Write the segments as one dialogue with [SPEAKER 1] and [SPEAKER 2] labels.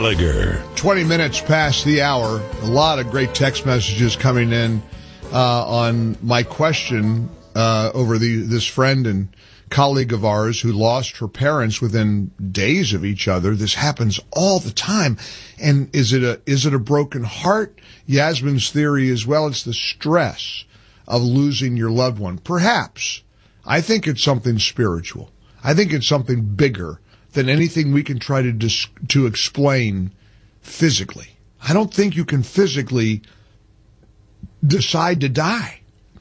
[SPEAKER 1] Gallagher.
[SPEAKER 2] 20 minutes past the hour. A lot of great text messages coming in on my question over this friend and colleague of ours who lost her parents within days of each other. This happens all the time. And is it a broken heart? Yasmin's theory as well, it's the stress of losing your loved one. Perhaps. I think it's something spiritual. I think it's something bigger than anything we can try to explain physically. I don't think you can physically decide to die.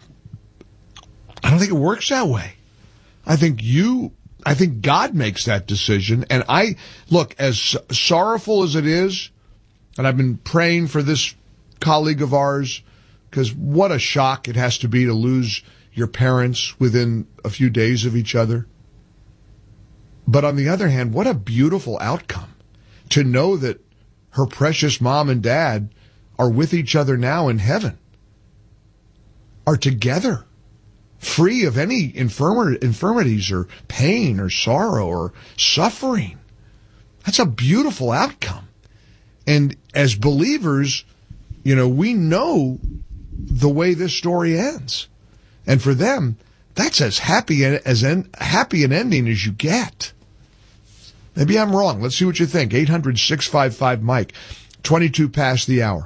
[SPEAKER 2] I don't think it works that way. I think God makes that decision. And look, as sorrowful as it is, and I've been praying for this colleague of ours, because what a shock it has to be to lose your parents within a few days of each other. But on the other hand, what a beautiful outcome to know that her precious mom and dad are with each other now in heaven, are together, free of any infirmities or pain or sorrow or suffering. That's a beautiful outcome. And as believers, we know the way this story ends. And for them, that's as happy an ending as you get. Maybe I'm wrong. Let's see what you think. 800-655-MIKE. 22 past the hour.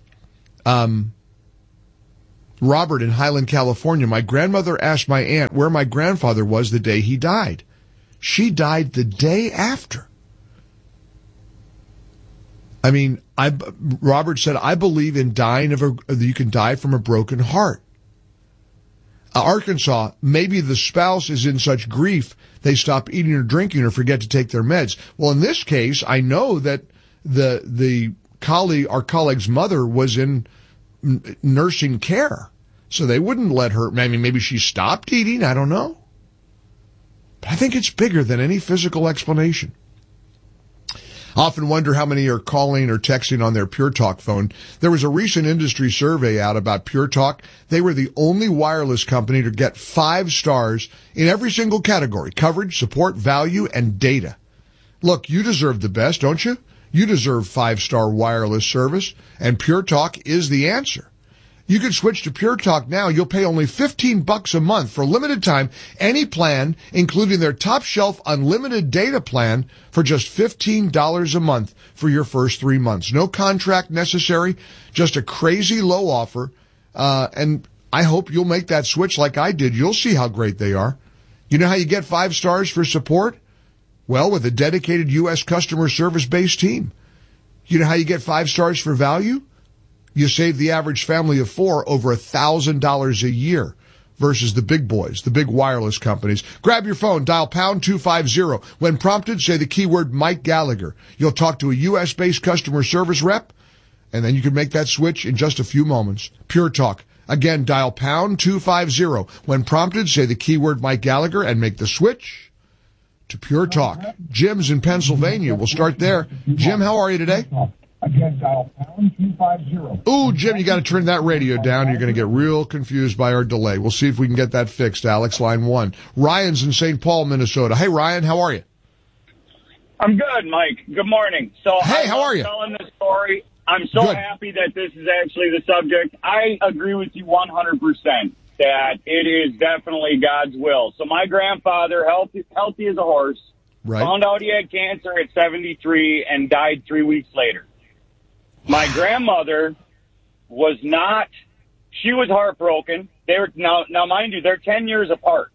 [SPEAKER 2] Robert in Highland, California. My grandmother asked my aunt where my grandfather was the day he died. She died the day after. I mean, Robert said, I believe in dying you can die from a broken heart. Arkansas, maybe the spouse is in such grief they stop eating or drinking or forget to take their meds. Well, in this case, I know that our colleague's mother was in nursing care, so they wouldn't let her. Maybe she stopped eating. I don't know. But I think it's bigger than any physical explanation. I often wonder how many are calling or texting on their Pure Talk phone. There was a recent industry survey out about Pure Talk. They were the only wireless company to get 5 stars in every single category: coverage, support, value, and data. Look, you deserve the best, don't you? You deserve 5-star wireless service, and Pure Talk is the answer. You can switch to Pure Talk now. You'll pay only $15 a month for a limited time, any plan, including their top shelf unlimited data plan, for just $15 a month for your first 3 months. No contract necessary, just a crazy low offer. And I hope you'll make that switch like I did. You'll see how great they are. You know how you get 5 stars for support? Well, with a dedicated U.S. customer service-based team. You know how you get 5 stars for value? You save the average family of 4 over $1,000 a year versus the big boys, the big wireless companies. Grab your phone, dial pound 250. When prompted, say the keyword Mike Gallagher. You'll talk to a U.S.-based customer service rep, and then you can make that switch in just a few moments. Pure Talk. Again, dial pound 250. When prompted, say the keyword Mike Gallagher and make the switch to Pure Talk. Jim's in Pennsylvania. We'll start there. Jim, how are you today?
[SPEAKER 3] Again, dial pound 250.
[SPEAKER 2] Ooh, Jim, you got to turn that radio down. You're going to get real confused by our delay. We'll see if we can get that fixed, Alex, line 1. Ryan's in St. Paul, Minnesota. Hey, Ryan, how are you?
[SPEAKER 4] I'm good, Mike. Good morning.
[SPEAKER 2] Hey, how are you?
[SPEAKER 4] Telling this story. I'm so happy that this is actually the subject. I agree with you 100% that it is definitely God's will. So my grandfather, healthy as a horse, found out he had cancer at 73 and died 3 weeks later. My grandmother was not, she was heartbroken. Now, mind you, they're 10 years apart.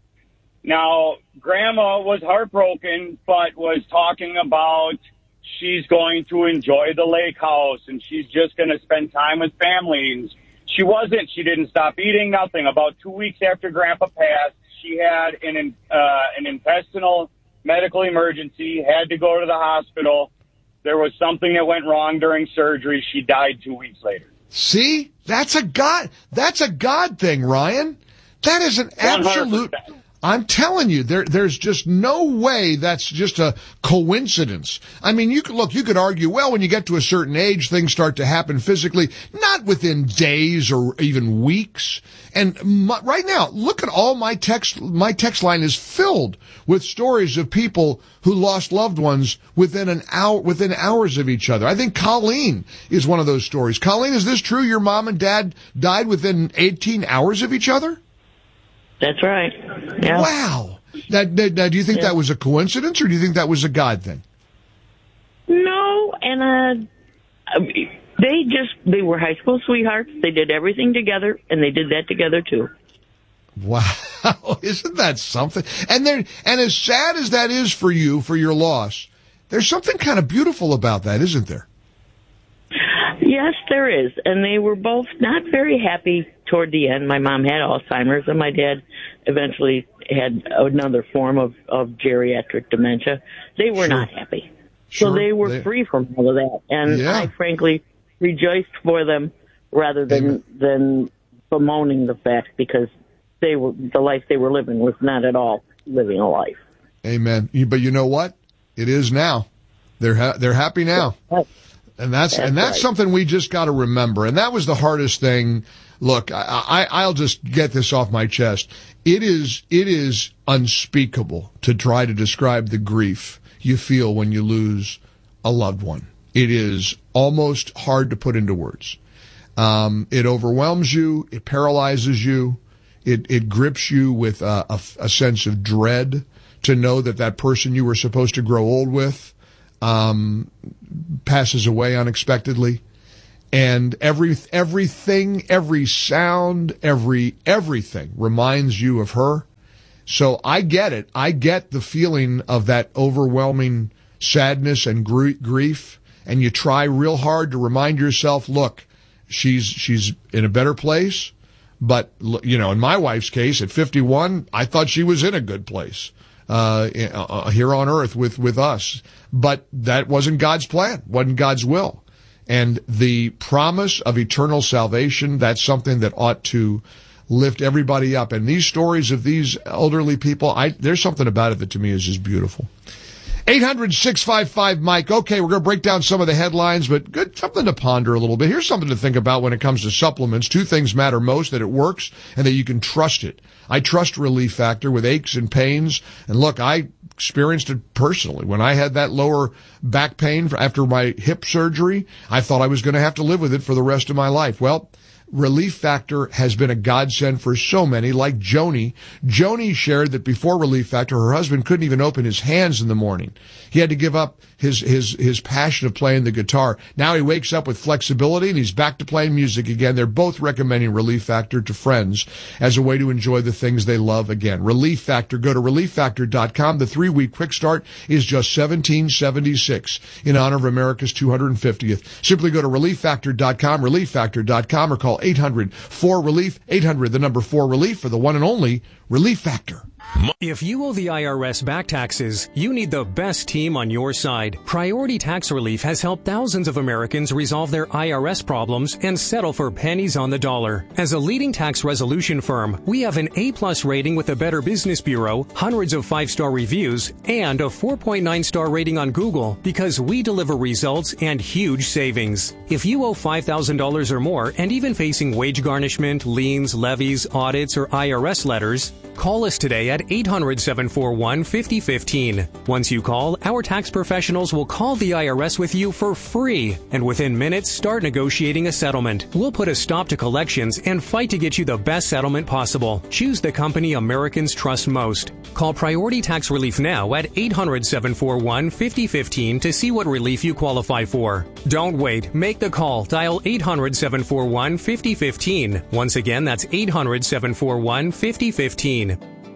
[SPEAKER 4] Now, Grandma was heartbroken, but was talking about she's going to enjoy the lake house and she's just going to spend time with family. And she wasn't. She didn't stop eating, nothing. About 2 weeks after Grandpa passed, she had an intestinal medical emergency, had to go to the hospital. There was something that went wrong during surgery. She died 2 weeks later.
[SPEAKER 2] See? That's a God thing, Ryan. That is an absolute...
[SPEAKER 4] 100%.
[SPEAKER 2] I'm telling you, there's just no way that's just a coincidence. I mean, you could argue, well, when you get to a certain age, things start to happen physically, not within days or even weeks. And right now, look at all my text line is filled with stories of people who lost loved ones within hours of each other. I think Colleen is one of those stories. Colleen, is this true? Your mom and dad died within 18 hours of each other?
[SPEAKER 1] That's right. Yeah.
[SPEAKER 2] Wow. Now, do you think that was a coincidence, or do you think that was a God thing?
[SPEAKER 1] No, and they were high school sweethearts. They did everything together, and they did that together too.
[SPEAKER 2] Wow. Isn't that something? And as sad as that is for you, for your loss, there's something kind of beautiful about that, isn't there?
[SPEAKER 1] Yes, there is. And they were both not very happy toward the end. My mom had Alzheimer's, and my dad eventually had another form of geriatric dementia. They were not happy.
[SPEAKER 2] Sure.
[SPEAKER 1] So they were free from all of that. And I frankly rejoiced for them rather than bemoaning the fact, because the life they were living was not at all living a life. Amen.
[SPEAKER 2] But you know what? It is now. They're happy now. And that's right. Something we just got to remember. And that was the hardest thing. Look, I'll just get this off my chest. It is unspeakable to try to describe the grief you feel when you lose a loved one. It is almost hard to put into words. It overwhelms you. It paralyzes you. It grips you with a sense of dread to know that person you were supposed to grow old with passes away unexpectedly. And everything, every sound, everything reminds you of her. So I get it. I get the feeling of that overwhelming sadness and grief. And you try real hard to remind yourself, look, she's in a better place. But, you know, in my wife's case, at 51, I thought she was in a good place here on earth with us. But that wasn't God's plan, wasn't God's will. And the promise of eternal salvation, that's something that ought to lift everybody up. And these stories of these elderly people, there's something about it that to me is just beautiful. 800-655-MIKE. Okay, we're going to break down some of the headlines, but good, something to ponder a little bit. Here's something to think about when it comes to supplements. Two things matter most: that it works and that you can trust it. I trust Relief Factor with aches and pains. And look, I experienced it personally. When I had that lower back pain after my hip surgery, I thought I was going to have to live with it for the rest of my life. Well, Relief Factor has been a godsend for so many, like Joni. Joni shared that before Relief Factor, her husband couldn't even open his hands in the morning. He had to give up his passion of playing the guitar. Now he wakes up with flexibility and he's back to playing music again. They're both recommending Relief Factor to friends as a way to enjoy the things they love again. Relief Factor. Go to ReliefFactor.com. The 3-week quick start is just $17.76 in honor of America's 250th. Simply go to ReliefFactor.com, ReliefFactor.com, or call 800-4-RELIEF, 800-4-RELIEF for the one and only Relief Factor.
[SPEAKER 5] If you owe the IRS back taxes, you need the best team on your side. Priority Tax Relief has helped thousands of Americans resolve their IRS problems and settle for pennies on the dollar. As a leading tax resolution firm, we have an A+ rating with the Better Business Bureau, hundreds of 5-star reviews, and a 4.9-star rating on Google because we deliver results and huge savings. If you owe $5,000 or more and even facing wage garnishment, liens, levies, audits, or IRS letters, call us today at 800-741-5015. Once you call, our tax professionals will call the IRS with you for free, and within minutes start negotiating a settlement. We'll put a stop to collections and fight to get you the best settlement possible. Choose the company Americans trust most. Call Priority Tax Relief now at 800-741-5015 to see what relief you qualify for. Don't wait. Make the call. Dial 800-741-5015. Once again, that's 800-741-5015.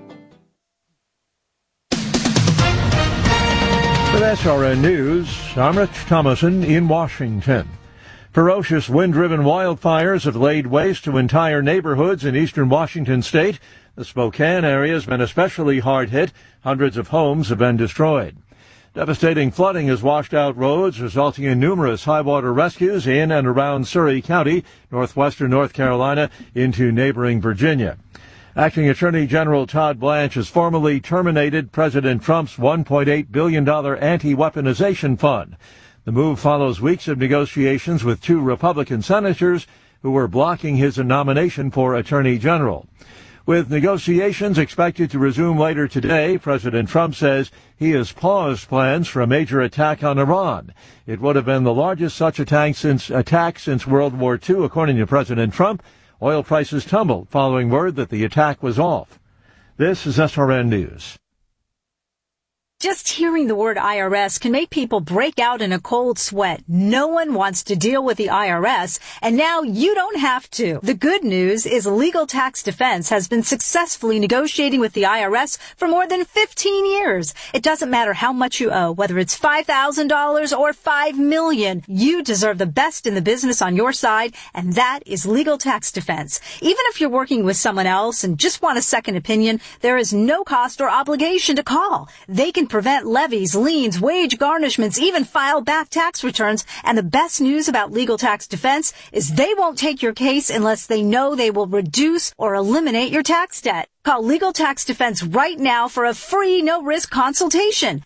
[SPEAKER 6] With SRN News, I'm Rich Thomason in Washington. Ferocious wind-driven wildfires have laid waste to entire neighborhoods in eastern Washington state. The Spokane area has been especially hard hit. Hundreds of homes have been destroyed. Devastating flooding has washed out roads, resulting in numerous high-water rescues in and around Surry County, northwestern North Carolina, into neighboring Virginia. Acting Attorney General Todd Blanche has formally terminated President Trump's $1.8 billion anti-weaponization fund. The move follows weeks of negotiations with two Republican senators who were blocking his nomination for Attorney General. With negotiations expected to resume later today, President Trump says he has paused plans for a major attack on Iran. It would have been the largest such attack since World War II, according to President Trump. Oil prices tumbled following word that the attack was off. This is SRN News.
[SPEAKER 7] Just hearing the word IRS can make people break out in a cold sweat. No one wants to deal with the IRS, and now you don't have to. The good news is Legal Tax Defense has been successfully negotiating with the IRS for more than 15 years. It doesn't matter how much you owe, whether it's $5,000 or $5 million. You deserve the best in the business on your side, and that is Legal Tax Defense. Even if you're working with someone else and just want a second opinion, there is no cost or obligation to call. They can prevent levies, liens, wage garnishments, even file back tax returns. And the best news about Legal Tax Defense is they won't take your case unless they know they will reduce or eliminate your tax debt. Call Legal Tax Defense right now for a free, no-risk consultation.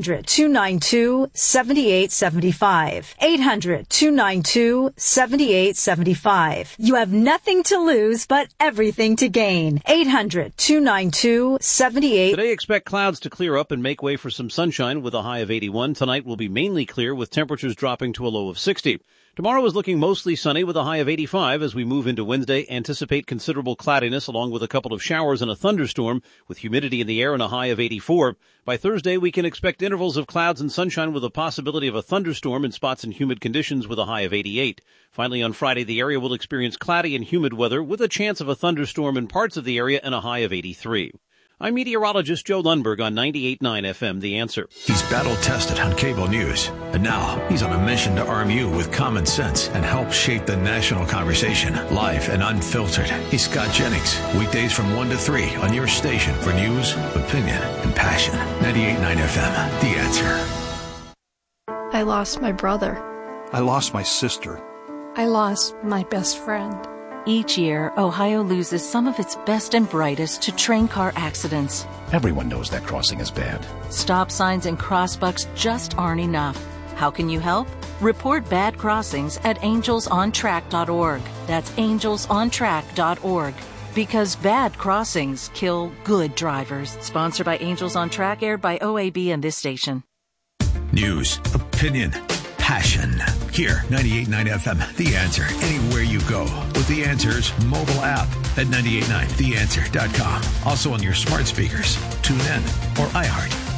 [SPEAKER 7] 800-292-7875. 800-292-7875. You have nothing to lose, but everything to gain. 800-292-7875.
[SPEAKER 8] Today, expect clouds to clear up and make way for some sunshine with a high of 81. Tonight will be mainly clear with temperatures dropping to a low of 60. Tomorrow is looking mostly sunny with a high of 85. As we move into Wednesday, anticipate considerable cloudiness along with a couple of showers and a thunderstorm with humidity in the air and a high of 84. By Thursday, we can expect intervals of clouds and sunshine with a possibility of a thunderstorm in spots and humid conditions with a high of 88. Finally, on Friday, the area will experience cloudy and humid weather with a chance of a thunderstorm in parts of the area and a high of 83. I'm meteorologist Joe Lundberg on 98.9 FM, The Answer.
[SPEAKER 9] He's battle-tested on cable news, and now he's on a mission to arm you with common sense and help shape the national conversation, live and unfiltered. He's Scott Jennings, weekdays from 1 to 3 on your station for news, opinion, and passion. 98.9 FM, The Answer.
[SPEAKER 10] I lost my brother.
[SPEAKER 11] I lost my sister.
[SPEAKER 10] I lost my best friend.
[SPEAKER 12] Each year, Ohio loses some of its best and brightest to train car accidents.
[SPEAKER 13] Everyone knows that crossing is bad.
[SPEAKER 12] Stop signs and crossbucks just aren't enough. How can you help? Report bad crossings at angelsontrack.org. That's angelsontrack.org. Because bad crossings kill good drivers. Sponsored by Angels on Track, aired by OAB and this station.
[SPEAKER 9] News, opinion, passion. Here, 98.9 FM, The Answer. Anywhere you go with The Answer's mobile app at 98.9theanswer.com. Also on your smart speakers, TuneIn, or iHeart.